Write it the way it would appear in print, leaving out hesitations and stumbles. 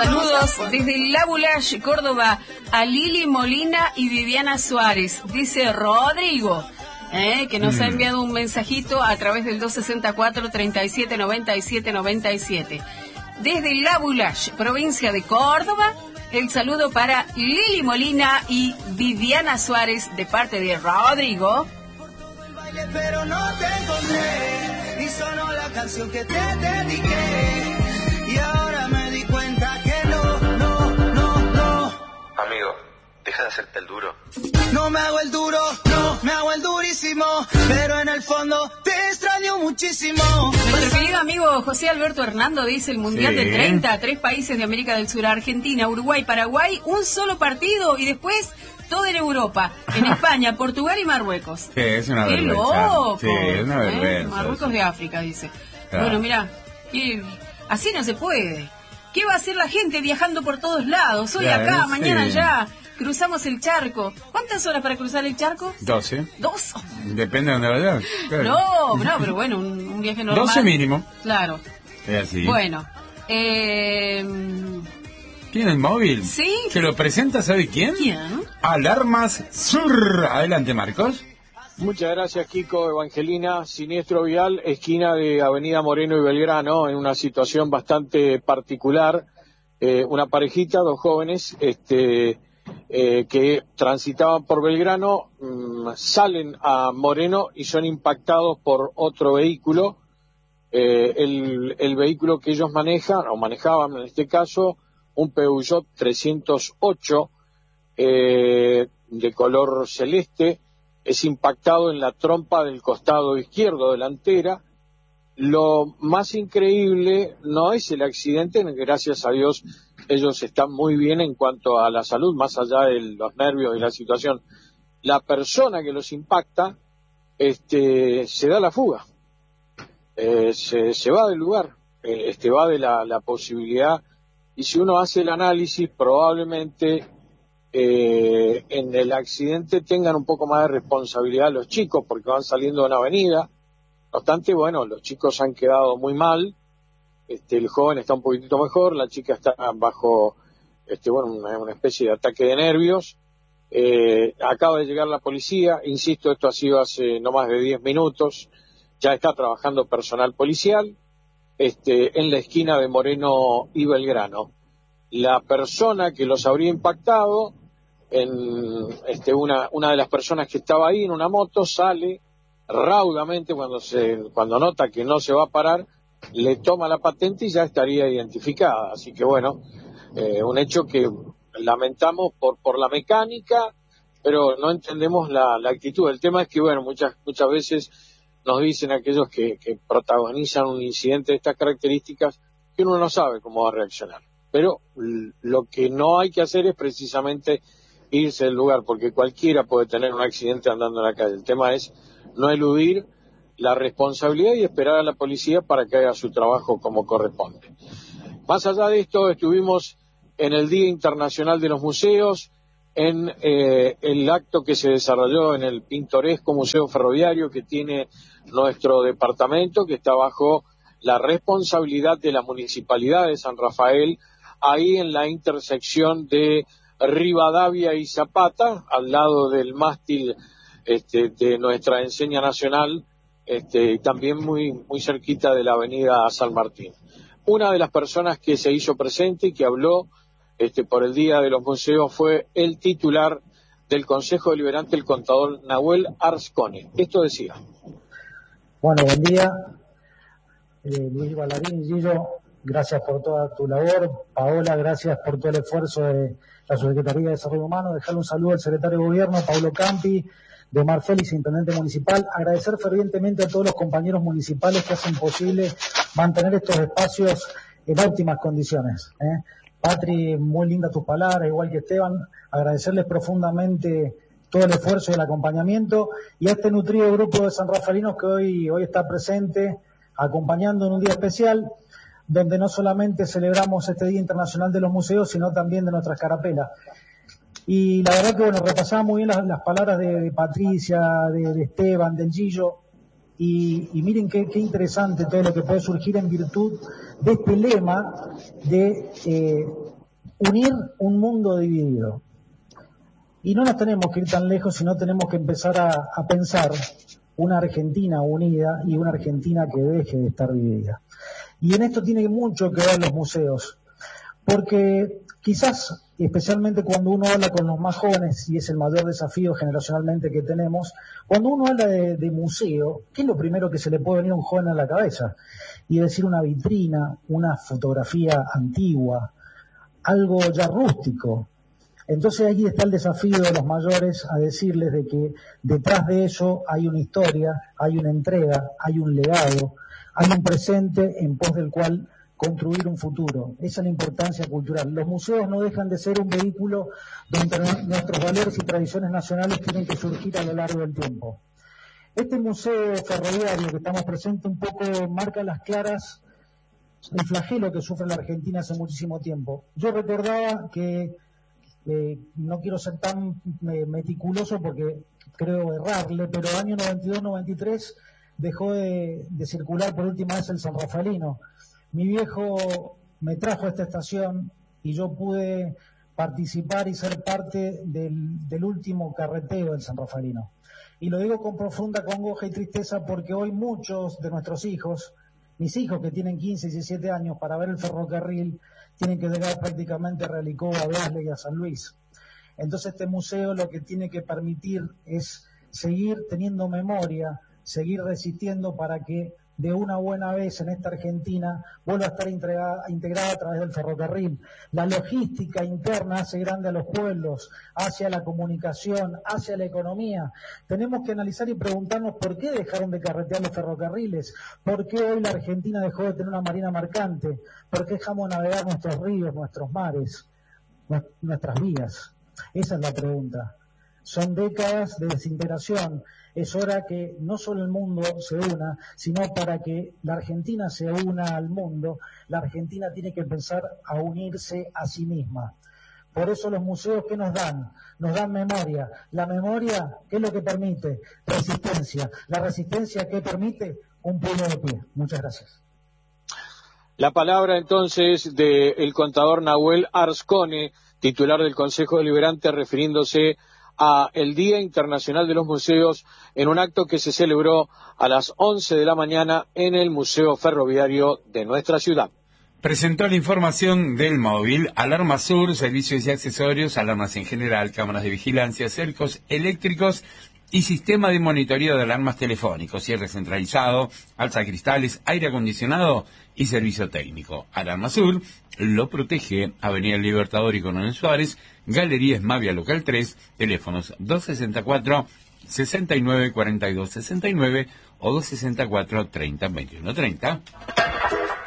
Saludos desde La Boulaye, Córdoba, a Lili Molina y Viviana Suárez, dice Rodrigo, que nos ha enviado un mensajito a través del 264-3797-97. Desde La Boulaye, provincia de Córdoba, el saludo para Lili Molina y Viviana Suárez de parte de Rodrigo. Pero no te encontré y sonó la canción que te dediqué y ahora me di cuenta que no. Amigo, deja de hacerte el duro. No me hago el duro, no me hago el durísimo, pero en el fondo te extraño muchísimo. Nuestro querido amigo José Alberto Hernando dice el Mundial de 30, 3 países de América del Sur, Argentina, Uruguay, Paraguay, un solo partido y después todo en Europa, en España, Portugal y Marruecos. Sí, es una ¡Qué vergüenza. loco! Sí, es una vergüenza. Marruecos de África, dice. Claro. Bueno, mira, así no se puede. ¿Qué va a hacer la gente viajando por todos lados? Hoy Claro, acá, sí. mañana allá. Cruzamos el charco. ¿Cuántas horas para cruzar el charco? 12. 2. Depende de dónde vayas. Claro. No, pero bueno, un viaje normal. 12 mínimo. Claro. Es así. Bueno. ¿Tiene el móvil? Sí. ¿Se lo presenta, sabe quién? ¿Quién? Alarmas Sur. Adelante, Marcos. Muchas gracias, Kiko. Evangelina, siniestro vial, esquina de Avenida Moreno y Belgrano, en una situación bastante particular. Una parejita, 2 jóvenes, que transitaban por Belgrano, salen a Moreno y son impactados por otro vehículo. El vehículo que ellos manejaban en este caso, un Peugeot 308 de color celeste, es impactado en la trompa del costado izquierdo delantera. Lo más increíble no es el accidente, gracias a Dios ellos están muy bien en cuanto a la salud, más allá de los nervios y la situación. La persona que los impacta se da la fuga, se va del lugar, va de la posibilidad, y si uno hace el análisis probablemente en el accidente tengan un poco más de responsabilidad los chicos porque van saliendo de una avenida. No obstante, bueno, los chicos han quedado muy mal, el joven está un poquitito mejor, la chica está bajo una especie de ataque de nervios. Acaba de llegar la policía, insisto, esto ha sido hace no más de 10 minutos, ya está trabajando personal policial en la esquina de Moreno y Belgrano. La persona que los habría impactado, una de las personas que estaba ahí en una moto, sale raudamente cuando nota que no se va a parar, le toma la patente y ya estaría identificada. Así que bueno, un hecho que lamentamos por la mecánica, pero no entendemos la actitud. El tema es que bueno, muchas veces nos dicen aquellos que protagonizan un incidente de estas características que uno no sabe cómo va a reaccionar. Pero lo que no hay que hacer es precisamente irse del lugar, porque cualquiera puede tener un accidente andando en la calle. El tema es no eludir la responsabilidad y esperar a la policía para que haga su trabajo como corresponde. Más allá de esto, estuvimos en el Día Internacional de los Museos, en el acto que se desarrolló en el pintoresco Museo Ferroviario que tiene nuestro departamento, que está bajo la responsabilidad de la Municipalidad de San Rafael, ahí en la intersección de Rivadavia y Zapata, al lado del mástil de nuestra enseña nacional, también muy cerquita de la avenida San Martín. Una de las personas que se hizo presente y que habló por el Día de los Museos fue el titular del Consejo Deliberante, el contador Nahuel Arscone. Esto decía. Bueno, buen día. Luis Ballarín, Gillo, gracias por toda tu labor. Paola, gracias por todo el esfuerzo de la Subsecretaría de Desarrollo Humano. Dejarle un saludo al secretario de Gobierno, Pablo Campi, de Mar Félix, intendente municipal. Agradecer fervientemente a todos los compañeros municipales que hacen posible mantener estos espacios en óptimas condiciones. Patri, muy lindas tus palabras, igual que Esteban. Agradecerles profundamente todo el esfuerzo y el acompañamiento, y a este nutrido grupo de sanrafaelinos que hoy está presente, acompañando en un día especial, donde no solamente celebramos este Día Internacional de los Museos, sino también de nuestras carapelas. Y la verdad que, bueno, repasaba muy bien las palabras de Patricia, de Esteban, del Gillo, y miren qué interesante todo lo que puede surgir en virtud de este lema de unir un mundo dividido. Y no nos tenemos que ir tan lejos, sino tenemos que empezar a pensar una Argentina unida y una Argentina que deje de estar dividida. Y en esto tiene mucho que ver los museos, porque quizás, especialmente cuando uno habla con los más jóvenes, y es el mayor desafío generacionalmente que tenemos, cuando uno habla de museo, ¿qué es lo primero que se le puede venir a un joven a la cabeza? Y decir una vitrina, una fotografía antigua, algo ya rústico. Entonces ahí está el desafío de los mayores a decirles de que detrás de eso hay una historia, hay una entrega, hay un legado, hay un presente en pos del cual construir un futuro. Esa es la importancia cultural. Los museos no dejan de ser un vehículo donde nuestros valores y tradiciones nacionales tienen que surgir a lo largo del tiempo. Este museo ferroviario que estamos presentes un poco marca las claras el flagelo que sufre la Argentina hace muchísimo tiempo. Yo recordaba que no quiero ser tan meticuloso porque creo errarle, pero el año 92-93 dejó de circular por última vez el San Rafaelino. Mi viejo me trajo a esta estación y yo pude participar y ser parte del último carreteo del San Rafaelino. Y lo digo con profunda congoja y tristeza porque hoy muchos de nuestros hijos, mis hijos que tienen 15 y 17 años, para ver el ferrocarril, tienen que llegar prácticamente a Realicó, a Blasle y a San Luis. Entonces este museo lo que tiene que permitir es seguir teniendo memoria, seguir resistiendo para que de una buena vez en esta Argentina vuelva a estar integrada a través del ferrocarril. La logística interna hace grande a los pueblos, hacia la comunicación, hacia la economía. Tenemos que analizar y preguntarnos por qué dejaron de carretear los ferrocarriles, por qué hoy la Argentina dejó de tener una marina mercante, por qué dejamos navegar nuestros ríos, nuestros mares, nuestras vías. Esa es la pregunta. Son décadas de desintegración. Es hora que no solo el mundo se una, sino para que la Argentina se una al mundo, la Argentina tiene que empezar a unirse a sí misma. Por eso los museos, ¿qué nos dan? Nos dan memoria. La memoria, ¿qué es lo que permite? Resistencia. La resistencia, ¿qué permite? Un pueblo de pie. Muchas gracias. La palabra entonces del contador Nahuel Arzcone, titular del Consejo Deliberante, refiriéndose a el Día Internacional de los Museos en un acto que se celebró a las 11 de la mañana en el Museo Ferroviario de nuestra ciudad. Presentó la información del móvil, Alarma Sur, servicios y accesorios, alarmas en general, cámaras de vigilancia, cercos eléctricos y sistema de monitoreo de alarmas telefónicos, cierre centralizado, alzacristales, aire acondicionado y servicio técnico. Alarma Sur lo protege. Avenida Libertador y Coronel Suárez, Galería Esmavia Local 3, teléfonos 264-6942-69 o 264-30-21-30.